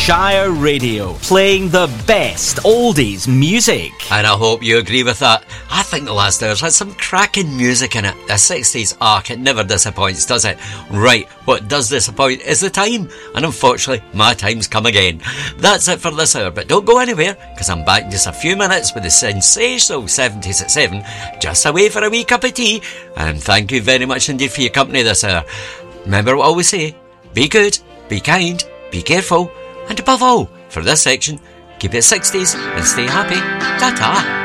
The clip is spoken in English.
Shire Radio, playing the best oldies music. And I hope you agree with that. I think the last hour's had some cracking music in it. The 60s arc, it never disappoints, does it? Right, what does disappoint is the time. And unfortunately, my time's come again. That's it for this hour, but don't go anywhere, because I'm back in just a few minutes with the sensational 70s at 7, just away for a wee cup of tea. And thank you very much indeed for your company this hour. Remember what I always say, be good, be kind, be careful, and above all, for this section, keep it 60s and stay happy. Ta-ta.